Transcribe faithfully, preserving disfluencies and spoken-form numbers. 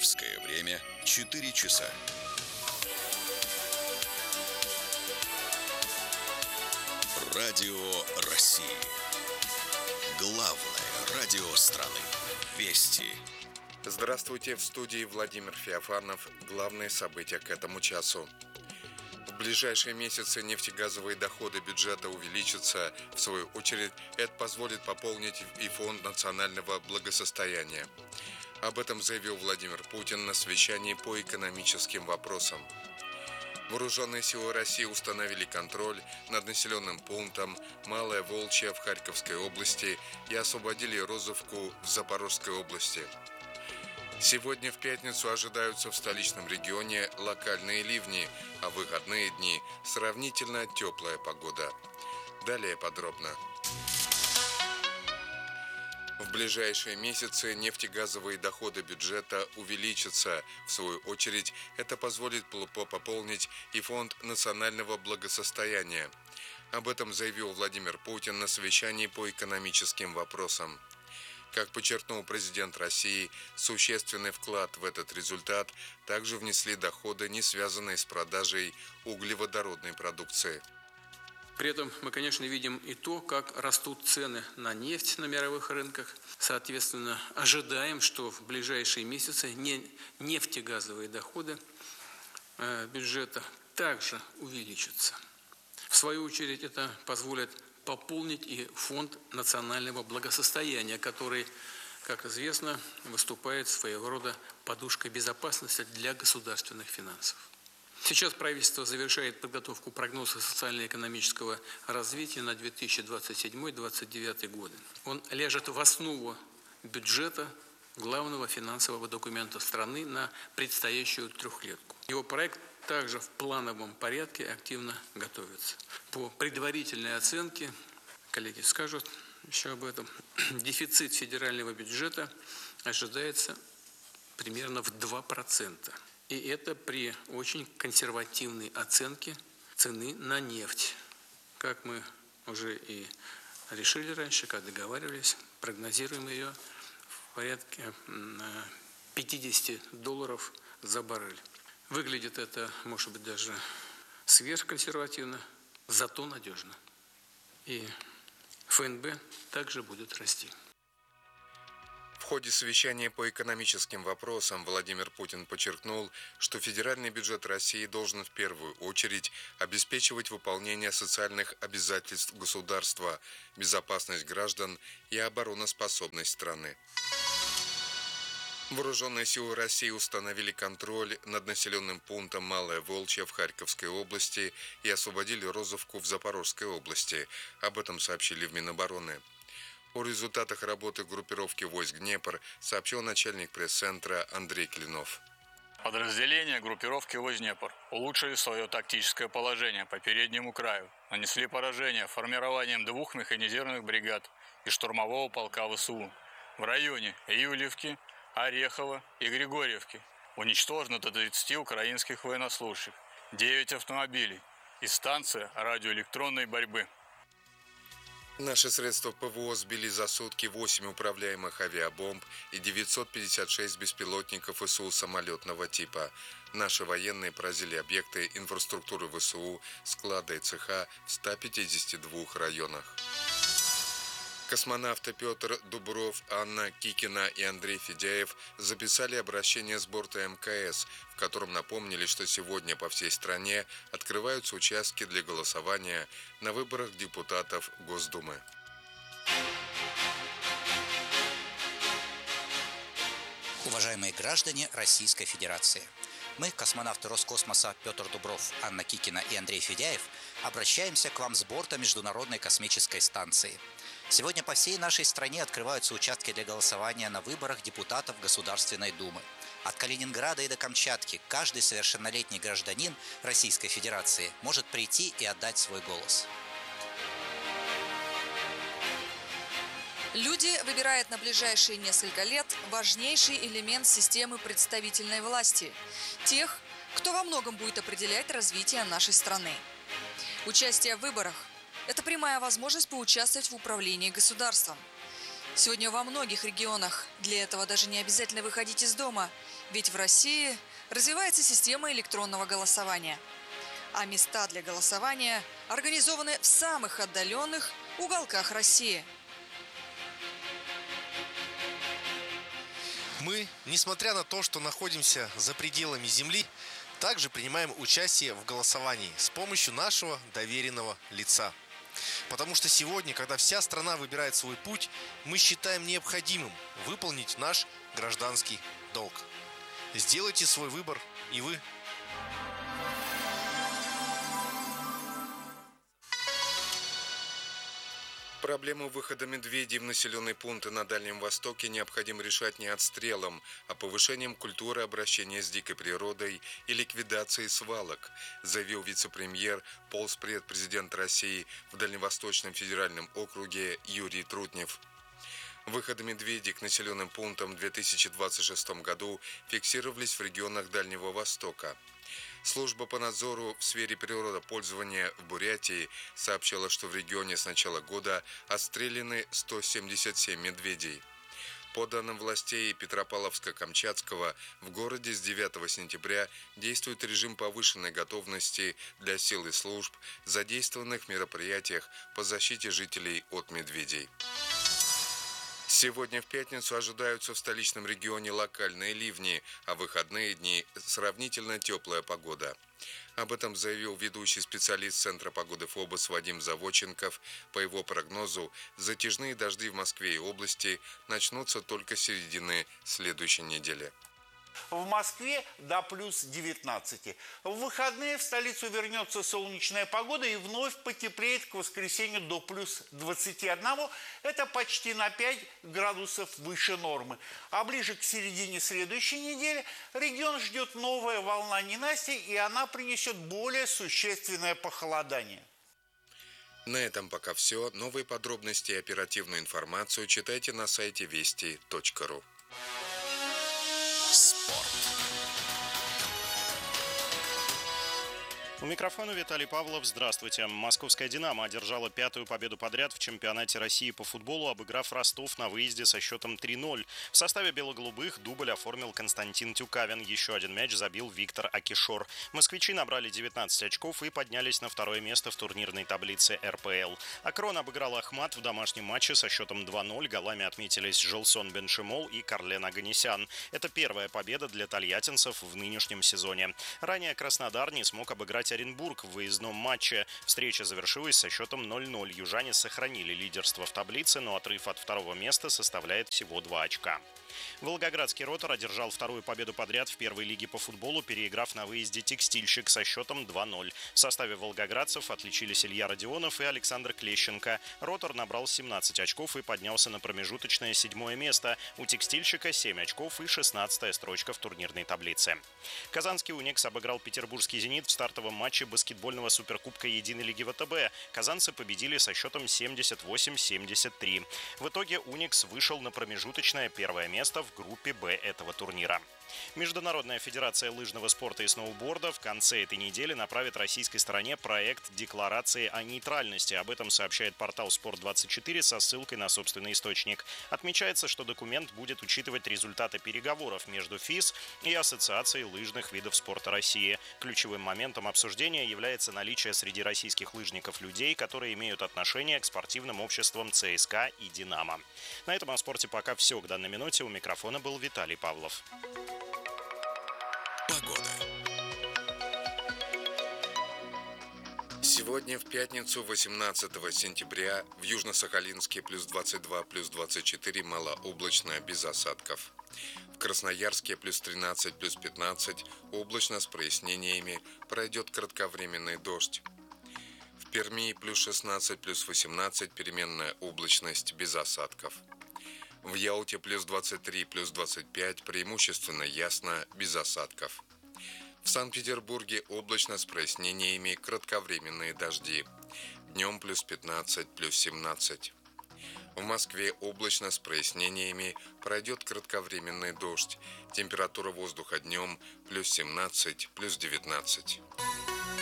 Московское время четыре часа. Радио России. Главное радио страны. Вести. Здравствуйте, в студии Владимир Феофанов. Главные события к этому часу. В ближайшие месяцы нефтегазовые доходы бюджета увеличатся. В свою очередь, это позволит пополнить и фонд национального благосостояния. Об этом заявил Владимир Путин на совещании по экономическим вопросам. Вооруженные силы России установили контроль над населенным пунктом Малая Волчья в Харьковской области и освободили Розовку в Запорожской области. Сегодня в пятницу ожидаются в столичном регионе локальные ливни, а в выходные дни сравнительно теплая погода. Далее подробно. В ближайшие месяцы нефтегазовые доходы бюджета увеличатся. В свою очередь, это позволит пополнить и фонд национального благосостояния. Об этом заявил Владимир Путин на совещании по экономическим вопросам. Как подчеркнул президент России, существенный вклад в этот результат также внесли доходы, не связанные с продажей углеводородной продукции. При этом мы, конечно, видим и то, как растут цены на нефть на мировых рынках. Соответственно, ожидаем, что в ближайшие месяцы нефтегазовые доходы бюджета также увеличатся. В свою очередь, это позволит пополнить и фонд национального благосостояния, который, как известно, выступает своего рода подушкой безопасности для государственных финансов. Сейчас правительство завершает подготовку прогноза социально-экономического развития на две тысячи двадцать седьмой — две тысячи двадцать девятый годы. Он ляжет в основу бюджета, главного финансового документа страны на предстоящую трехлетку. Его проект также в плановом порядке активно готовится. По предварительной оценке, коллеги скажут еще об этом, дефицит федерального бюджета ожидается примерно в два процента. И это при очень консервативной оценке цены на нефть. Как мы уже и решили раньше, как договаривались, прогнозируем ее в порядке пятьдесят долларов за баррель. Выглядит это, может быть, даже сверхконсервативно, зато надежно. И эф эн бэ также будет расти. В ходе совещания по экономическим вопросам Владимир Путин подчеркнул, что федеральный бюджет России должен в первую очередь обеспечивать выполнение социальных обязательств государства, безопасность граждан и обороноспособность страны. Вооруженные силы России установили контроль над населенным пунктом Малая Волчья в Харьковской области и освободили Розовку в Запорожской области. Об этом сообщили в Минобороны. О результатах работы группировки войск «Днепр» сообщил начальник пресс-центра Андрей Клинов. Подразделения группировки войск «Днепр» улучшили свое тактическое положение по переднему краю, нанесли поражение формированием двух механизированных бригад и штурмового полка вэ эс у. В районе Юльевки, Орехова и Григорьевки уничтожено до тридцати украинских военнослужащих, девять автомобилей и станция радиоэлектронной борьбы. Наши средства пэ вэ о сбили за сутки восемь управляемых авиабомб и девятьсот пятьдесят шесть беспилотников вэ эс у самолетного типа. Наши военные поразили объекты инфраструктуры вэ эс у, склады и цеха в ста пятидесяти двух районах. Космонавты Петр Дубров, Анна Кикина и Андрей Федяев записали обращение с борта эм ка эс, в котором напомнили, что сегодня по всей стране открываются участки для голосования на выборах депутатов Госдумы. Уважаемые граждане Российской Федерации, мы, космонавты Роскосмоса Петр Дубров, Анна Кикина и Андрей Федяев, обращаемся к вам с борта Международной космической станции. Сегодня по всей нашей стране открываются участки для голосования на выборах депутатов Государственной Думы. От Калининграда и до Камчатки каждый совершеннолетний гражданин Российской Федерации может прийти и отдать свой голос. Люди выбирают на ближайшие несколько лет важнейший элемент системы представительной власти – тех, кто во многом будет определять развитие нашей страны. Участие в выборах – это прямая возможность поучаствовать в управлении государством. Сегодня во многих регионах для этого даже не обязательно выходить из дома, ведь в России развивается система электронного голосования. А места для голосования организованы в самых отдаленных уголках России. Мы, несмотря на то, что находимся за пределами Земли, также принимаем участие в голосовании с помощью нашего доверенного лица. Потому что сегодня, когда вся страна выбирает свой путь, мы считаем необходимым выполнить наш гражданский долг. Сделайте свой выбор и вы. Проблему выхода медведей в населенные пункты на Дальнем Востоке необходимо решать не отстрелом, а повышением культуры обращения с дикой природой и ликвидацией свалок, заявил вице-премьер, полпред президента России в Дальневосточном федеральном округе Юрий Трутнев. Выходы медведей к населенным пунктам в две тысячи двадцать шестом году фиксировались в регионах Дальнего Востока. Служба по надзору в сфере природопользования в Бурятии сообщила, что в регионе с начала года отстреляны сто семьдесят семь медведей. По данным властей Петропавловска-Камчатского, в городе с девятого сентября действует режим повышенной готовности для сил и служб, задействованных в мероприятиях по защите жителей от медведей. Сегодня в пятницу ожидаются в столичном регионе локальные ливни, а в выходные дни сравнительно теплая погода. Об этом заявил ведущий специалист Центра погоды ФОБОС Вадим Заводченков. По его прогнозу, затяжные дожди в Москве и области начнутся только с середины следующей недели. В Москве до плюс девятнадцати. В выходные в столицу вернется солнечная погода и вновь потеплеет к воскресенью до плюс двадцати одного. Это почти на пять градусов выше нормы. А ближе к середине следующей недели регион ждет новая волна ненастья, и она принесет более существенное похолодание. На этом пока все. Новые подробности и оперативную информацию читайте на сайте вести точка ру. У микрофона Виталий Павлов. Здравствуйте. Московская «Динамо» одержала пятую победу подряд в чемпионате России по футболу, обыграв Ростов на выезде со счетом три ноль. В составе бело-голубых дубль оформил Константин Тюкавин. Еще один мяч забил Виктор Акишор. Москвичи набрали девятнадцать очков и поднялись на второе место в турнирной таблице эр пэ эл. Акрон обыграл Ахмат в домашнем матче со счетом два ноль. Голами отметились Желсон Беншимол и Карлен Оганесян. Это первая победа для тольяттинцев в нынешнем сезоне. Ранее Краснодар не смог обыграть Оренбург в выездном матче. Встреча завершилась со счетом ноль ноль. Южане сохранили лидерство в таблице, но отрыв от второго места составляет всего два очка. Волгоградский «Ротор» одержал вторую победу подряд в первой лиге по футболу, переиграв на выезде «Текстильщик» со счетом два ноль. В составе волгоградцев отличились Илья Родионов и Александр Клещенко. «Ротор» набрал семнадцать очков и поднялся на промежуточное седьмое место. У «Текстильщика» семь очков и шестнадцатая строчка в турнирной таблице. Казанский «Уникс» обыграл петербургский «Зенит» в стартовом матче баскетбольного суперкубка Единой лиги вэ тэ бэ. Казанцы победили со счетом семьдесят восемь семьдесят три. В итоге «Уникс» вышел на промежуточное первое место в группе «Б» этого турнира. Международная федерация лыжного спорта и сноуборда в конце этой недели направит российской стороне проект декларации о нейтральности. Об этом сообщает портал спорт двадцать четыре со ссылкой на собственный источник. Отмечается, что документ будет учитывать результаты переговоров между ФИС и Ассоциацией лыжных видов спорта России. Ключевым моментом обсуждения является наличие среди российских лыжников людей, которые имеют отношение к спортивным обществам цэ эс ка и «Динамо». На этом о спорте пока все. К данной минуте у микрофона был Виталий Павлов. Погода. Сегодня в пятницу, восемнадцатого сентября, в Южно-Сахалинске плюс двадцать два, плюс двадцать четыре, малооблачно, без осадков. В Красноярске плюс тринадцать, плюс пятнадцать, облачно с прояснениями, пройдет кратковременный дождь. В Перми плюс шестнадцать, плюс восемнадцать, переменная облачность, без осадков. В Ялте плюс двадцать три, плюс двадцать пять, преимущественно ясно, без осадков. В Санкт-Петербурге облачно с прояснениями, кратковременные дожди. Днем плюс пятнадцать, плюс семнадцать. В Москве облачно с прояснениями, пройдет кратковременный дождь. Температура воздуха днем плюс семнадцать, плюс девятнадцать.